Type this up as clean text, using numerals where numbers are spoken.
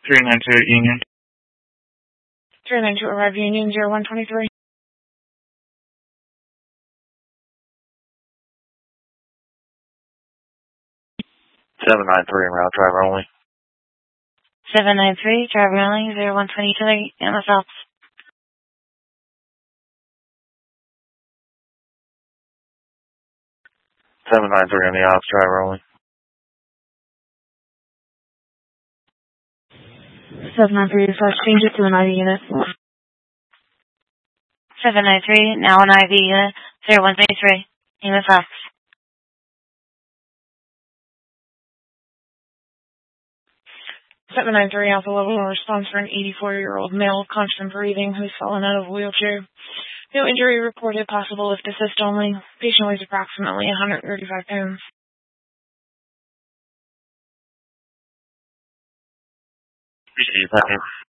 392 Union. 392 arrive Union 0123. 793 en route, driver only. 793, driver only, 0123, and myself. 793 on the ops, driver only. 793, change it to an IV unit. 793, now an IV unit, 0123, and myself. 793, Alpha Level, response for an 84-year-old male, constant breathing, who's fallen out of a wheelchair. No injury reported, possible lift assist only. Patient weighs approximately 135 pounds. Appreciate that.